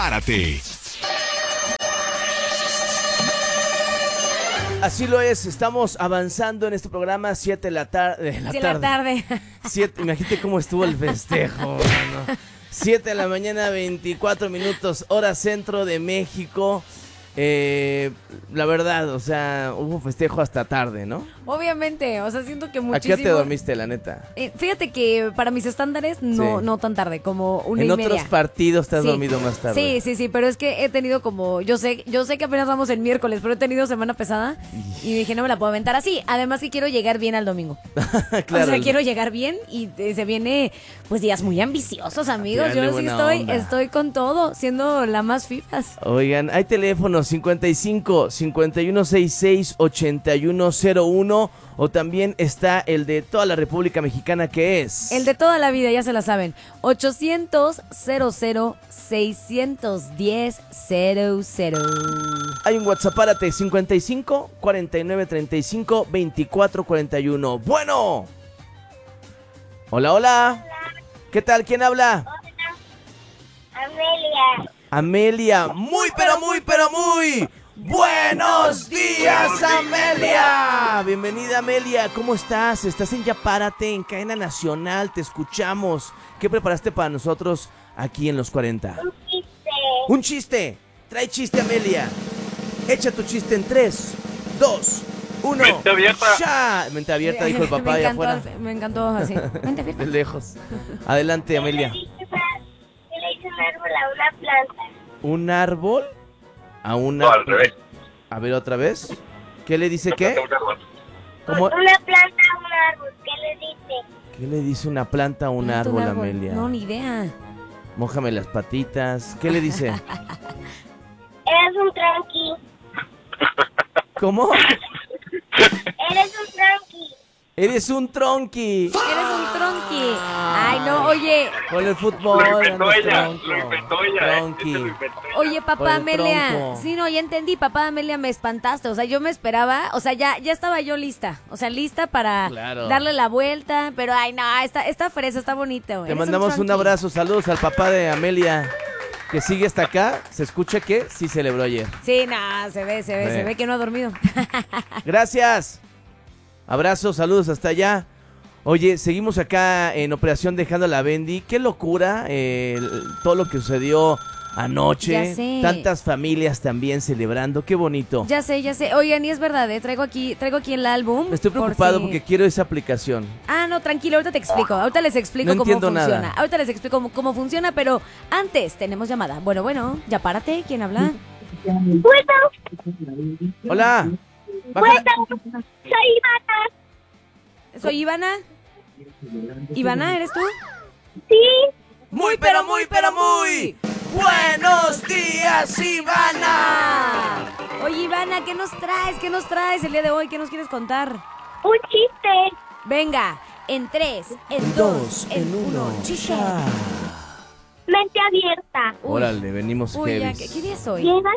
Párate. Así lo es, estamos avanzando en este programa, 7 de la tarde. Imagínate cómo estuvo el festejo, mano. 7 de la mañana, 24 minutos, hora centro de México. La verdad, o sea, hubo festejo hasta tarde, ¿no? Obviamente, o sea, siento que muchísimo. ¿A qué te dormiste, la neta? Fíjate que para mis estándares no tan tarde, como una y media. En otros partidos te has dormido más tarde. Sí, pero es que he tenido como, yo sé que apenas vamos el miércoles, pero he tenido semana pesada y dije, no me la puedo aventar así. Además que quiero llegar bien al domingo. Claro. O sea, quiero llegar bien y se viene, pues, días muy ambiciosos, amigos. Yo sí estoy con todo, siendo la más fifas. Oigan, hay teléfonos 55 5166 8101 o también está el de toda la República Mexicana, que es el de toda la vida, ya se la saben, 800-00-610-00. Hay un WhatsApp, párate, 55 49 35 24 41. Bueno. Hola. ¿Qué tal? ¿Quién habla? Hola. Amelia. Amelia, muy buenos días, Amelia. Bienvenida, Amelia. ¿Cómo estás? Estás en Ya Párate, en Cadena Nacional. Te escuchamos. ¿Qué preparaste para nosotros aquí en los 40? Un chiste. Un chiste. Trae chiste, Amelia. Echa tu chiste en 3, 2, 1. Mente abierta. ¡Ya! Mente abierta, dijo el papá allá afuera. Me encantó así. Mente abierta. De lejos. Adelante, Amelia. ¿Qué le dice un árbol a una planta? ¿Un árbol? A una... No, al revés. A ver, otra vez. ¿Qué le dice qué? ¿Cómo? Una planta a un árbol. ¿Qué le dice? ¿Qué le dice una planta a un árbol, Amelia? No, ni idea. Mójame las patitas. ¿Qué le dice? Eres un tranqui. ¿Cómo? Eres un tranqui. Eres un tronqui. Eres un tronqui. Ay, no, oye. Con el fútbol. Lo inventó andas ella. tronco. Lo inventó ella. Tronqui. Lo inventó ella. Oye, Por papá el Amelia. tronco. Sí, no, ya entendí, papá Amelia, me espantaste. O sea, yo me esperaba, o sea, ya estaba yo lista. O sea, lista para Claro. darle la vuelta. Pero, ay, no, esta fresa está bonita, güey. Te Eres mandamos un tronqui. abrazo. Saludos al papá de Amelia, que sigue hasta acá. Se escucha que sí celebró ayer. Sí, no, se ve que no ha dormido. Gracias. Abrazos, saludos hasta allá. Oye, seguimos acá en Operación Dejando a la Bendy. Qué locura todo lo que sucedió anoche. Ya sé. Tantas familias también celebrando. Qué bonito. Ya sé. Oigan, y es verdad, traigo aquí el álbum. Estoy preocupado por si- porque quiero esa aplicación. Ah, no, tranquilo, ahorita te explico. Ahorita les explico No cómo entiendo funciona. nada. Ahorita les explico cómo funciona, pero antes tenemos llamada. Bueno, ya párate. ¿Quién habla? Bueno, Hola. Bájala. soy Ivana. Soy Ivana. ¿Ivana, eres tú? Sí. Muy. Buenos días, Ivana. Oye, Ivana, ¿qué nos traes? ¿Qué nos traes el día de hoy? ¿Qué nos quieres contar? Un chiste. Venga, en 3, en 2, Dos, en 1. uno. Chiste. Ya. Mente abierta. Uy. Órale, venimos Uy, ya, heavies. ¿qué día es hoy? Llega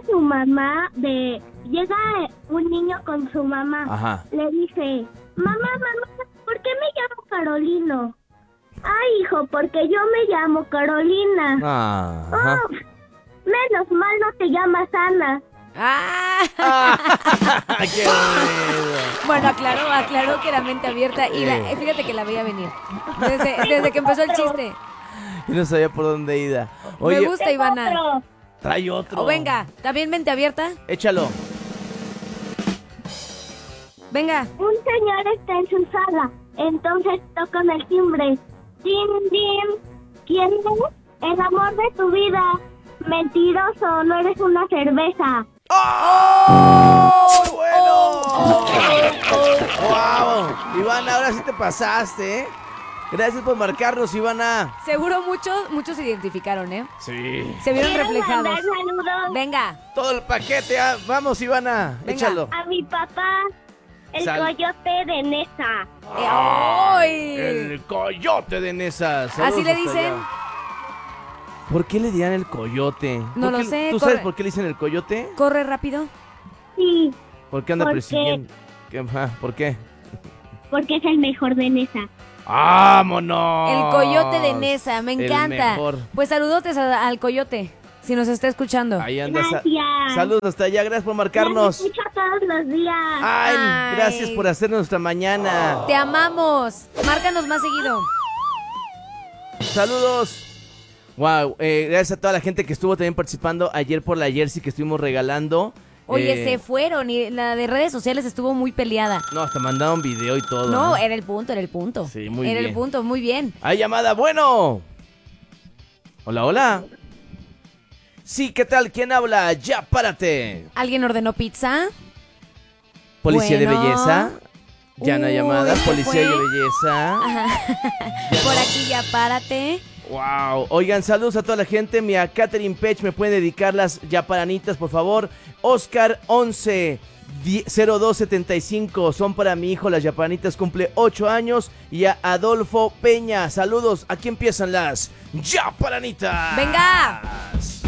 un niño con su mamá. Ajá. Le dice, mamá, ¿por qué me llamo Carolino? Ay, hijo, porque yo me llamo Carolina. Ajá. Oh, menos mal no te llamas Ana. ¡Ah! ¡Qué bueno! Bueno, aclaró que era mente abierta y fíjate que la veía venir. Desde que empezó el chiste. Yo no sabía por dónde ir. Oye, Me gusta, Ivana. Otro. trae otro. O venga, ¿también mente abierta? Échalo. Venga. Un señor está en su sala, entonces tocan el timbre. ¡Din, din! ¿Quién es? El amor de tu vida. Mentiroso, no eres una cerveza. ¡Oh! ¡Muy bueno! ¡Wow! Ivana, ahora sí te pasaste, ¿eh? Gracias por marcarnos, Ivana. Seguro muchos se identificaron, ¿eh? Sí. Se vieron ¿Quieres reflejados. mandar saludos? Venga. Todo el paquete. Vamos, Ivana. Venga. Échalo. A mi papá, el Sal. coyote de Nesa. ¡Ay! El coyote de Nesa. Saludos Así le hasta dicen. allá. ¿Por qué le dirán el coyote? No ¿Por lo qué- sé, ¿Tú sabes corre. por qué le dicen el coyote? Corre rápido. Sí, ¿Por qué anda ¿Por qué? persiguiendo? ¿Por qué? porque es el mejor de Nesa. ¡Vámonos! El coyote de Nesa, me El encanta. mejor. Pues saludotes al coyote. si nos está escuchando. Ahí andas. Gracias. Saludos hasta allá, gracias por marcarnos. Los escucho todos los días. Ay, gracias por hacernos nuestra mañana. Te amamos. Márcanos más seguido. Saludos. Wow, gracias a toda la gente que estuvo también participando ayer por la jersey que estuvimos regalando. Oye, se fueron y la de redes sociales estuvo muy peleada. No, hasta mandaron video y todo. No, era el punto. Sí, muy Era bien. el punto, muy bien. Hay llamada, bueno. Hola, hola. Sí, ¿qué tal? ¿Quién habla? Ya, párate. ¿Alguien ordenó pizza? Policía de Bueno. belleza. Ya no hay Uy, llamada. ¿se Policía de fue? belleza. Por aquí ya párate. Wow. Oigan, saludos a toda la gente. Mi a Catherine Pech me puede dedicar las yaparanitas, por favor. Oscar 11 0275 son para mi hijo las yaparanitas, cumple 8 años. Y a Adolfo Peña, saludos. Aquí empiezan las yaparanitas. ¡Venga!